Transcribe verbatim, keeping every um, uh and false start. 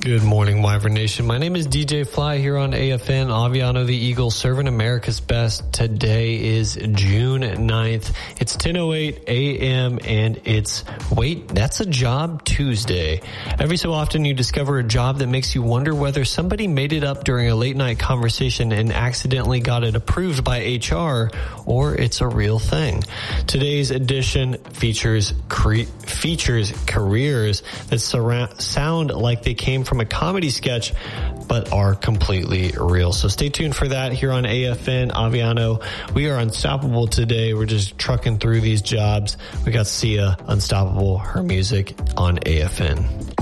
Good morning, Wyvern Nation. My name is D J Fly here on A F N, Aviano the Eagle, serving America's best. Today is June ninth. It's ten oh eight a.m. and it's, wait, that's a job Tuesday. Every so often you discover a job that makes you wonder whether somebody made it up during a late night conversation and accidentally got it approved by H R, or it's a real thing. Today's edition features cre- features careers that surround, sound like they came from a comedy sketch, but are completely real. So stay tuned for that here on A F N Aviano. We are unstoppable today. We're just trucking through these jobs. We got Sia, Unstoppable, her music on A F N.